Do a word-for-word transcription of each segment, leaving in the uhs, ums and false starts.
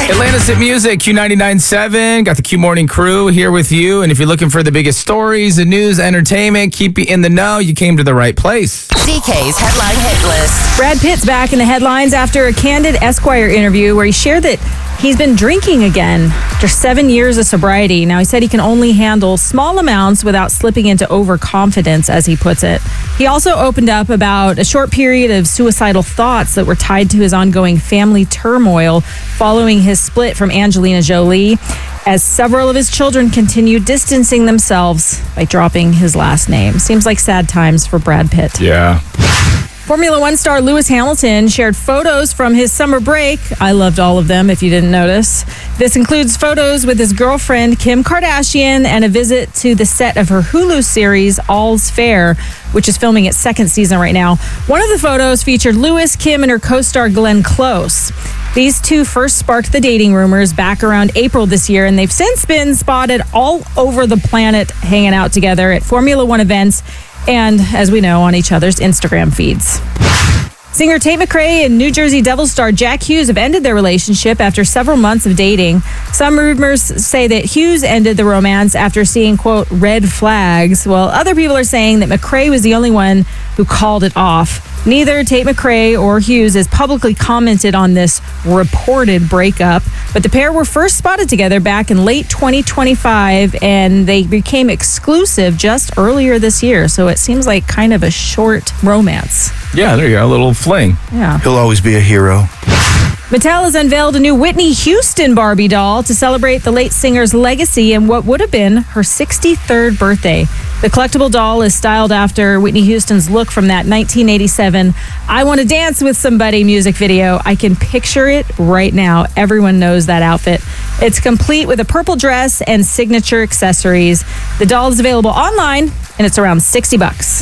Atlanta's Hit Music, Q ninety-nine point seven. Got the Q Morning crew here with you. And if you're looking for the biggest stories and news, entertainment, keep you in the know, you came to the right place. D K's Headline Hit List. Brad Pitt's back in the headlines after a candid Esquire interview where he shared that he's been drinking again after seven years of sobriety. Now, he said he can only handle small amounts without slipping into overconfidence, as he puts it. He also opened up about a short period of suicidal thoughts that were tied to his ongoing family turmoil following his split from Angelina Jolie, as several of his children continue distancing themselves by dropping his last name. Seems like sad times for Brad Pitt. Yeah. Formula One star Lewis Hamilton shared photos from his summer break. I loved all of them, if you didn't notice. This includes photos with his girlfriend, Kim Kardashian, and a visit to the set of her Hulu series, All's Fair, which is filming its second season right now. One of the photos featured Lewis, Kim, and her co-star Glenn Close. These two first sparked the dating rumors back around April this year, and they've since been spotted all over the planet hanging out together at Formula One events and, as we know, on each other's Instagram feeds. Singer Tate McRae and New Jersey Devils star Jack Hughes have ended their relationship after several months of dating. Some rumors say that Hughes ended the romance after seeing, quote, red flags, while other people are saying that McRae was the only one who called it off. Neither Tate McRae or Hughes has publicly commented on this reported breakup, but the pair were first spotted together back in late twenty twenty-five, and they became exclusive just earlier this year, so it seems like kind of a short romance. Yeah, there you go. A little fling. Yeah. He'll always be a hero. Mattel has unveiled a new Whitney Houston Barbie doll to celebrate the late singer's legacy and what would have been her sixty-third birthday. The collectible doll is styled after Whitney Houston's look from that nineteen eighty-seven I Want to Dance with Somebody music video. I can picture it right now. Everyone knows that outfit. It's complete with a purple dress and signature accessories. The doll is available online, and it's around sixty bucks.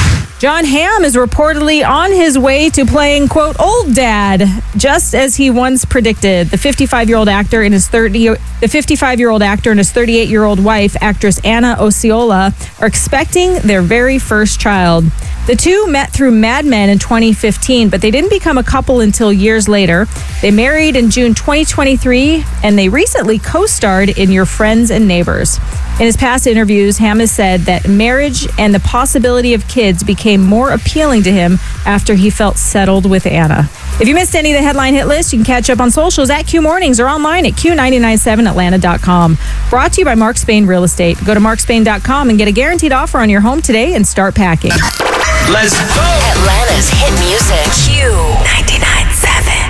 Jon Hamm is reportedly on his way to playing, quote, old dad, just as he once predicted. The fifty-five-year-old actor and his thirty, the fifty-five-year-old actor and his thirty-eight-year-old wife, actress Anna Osceola, are expecting their very first child. The two met through Mad Men in twenty fifteen, but they didn't become a couple until years later. They married in June twenty twenty-three, and they recently co-starred in Your Friends and Neighbors. In his past interviews, Hamm has said that marriage and the possibility of kids became more appealing to him after he felt settled with Anna. If you missed any of the headline hit list, you can catch up on socials at Q Mornings or online at Q nine nine seven Atlanta dot com. Brought to you by Mark Spain Real Estate. Go to mark spain dot com and get a guaranteed offer on your home today and start packing. Let's go. Atlanta's Hit Music. Q ninety-nine point seven.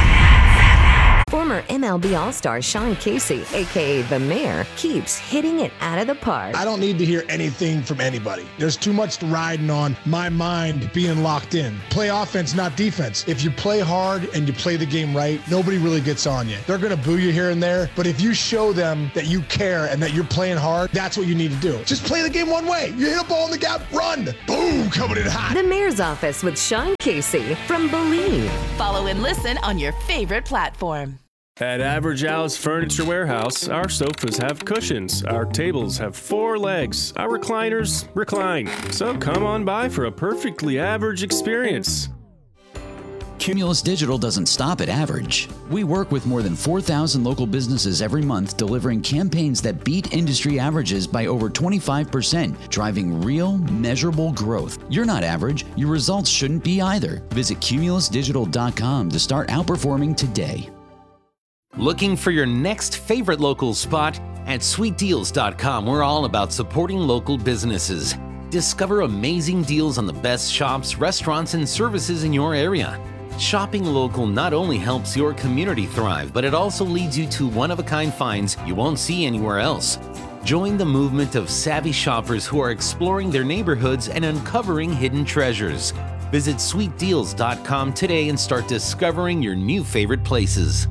Former M L B All-Star Sean Casey, a k a. The Mayor, keeps hitting it out of the park. I don't need to hear anything from anybody. There's too much riding on my mind being locked in. Play offense, not defense. If you play hard and you play the game right, nobody really gets on you. They're going to boo you here and there, but if you show them that you care and that you're playing hard, that's what you need to do. Just play the game one way. You hit a ball in the gap, run. Boom, coming in hot. The Mayor's Office with Sean Casey from Believe. Follow and listen on your favorite platform. At Average Al's Furniture Warehouse, our sofas have cushions, our tables have four legs, our recliners recline. So come on by for a perfectly average experience. Cumulus Digital doesn't stop at average. We work with more than four thousand local businesses every month, delivering campaigns that beat industry averages by over twenty-five percent, driving real, measurable growth. You're not average. Your results shouldn't be either. Visit cumulus digital dot com to start outperforming today. Looking for your next favorite local spot? At sweet deals dot com, we're all about supporting local businesses. Discover amazing deals on the best shops, restaurants, and services in your area. Shopping local not only helps your community thrive, but it also leads you to one-of-a-kind finds you won't see anywhere else. Join the movement of savvy shoppers who are exploring their neighborhoods and uncovering hidden treasures. Visit sweet deals dot com today and start discovering your new favorite places.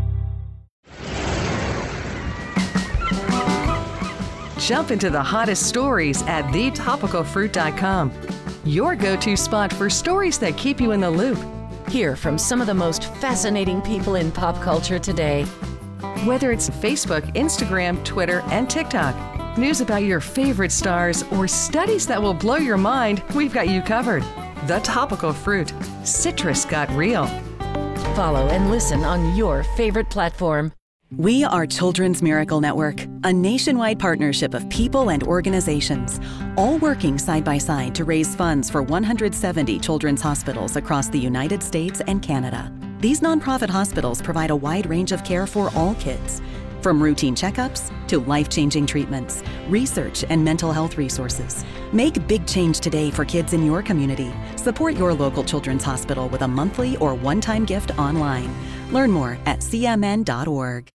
Jump into the hottest stories at the topical fruit dot com. Your go-to spot for stories that keep you in the loop. Hear from some of the most fascinating people in pop culture today. Whether it's Facebook, Instagram, Twitter, and TikTok, news about your favorite stars, or studies that will blow your mind, we've got you covered. The Topical Fruit. Citrus got real. Follow and listen on your favorite platform. We are Children's Miracle Network, a nationwide partnership of people and organizations, all working side by side to raise funds for one hundred seventy children's hospitals across the United States and Canada. These nonprofit hospitals provide a wide range of care for all kids, from routine checkups to life-changing treatments, research, and mental health resources. Make big change today for kids in your community. Support your local children's hospital with a monthly or one-time gift online. Learn more at c m n dot org.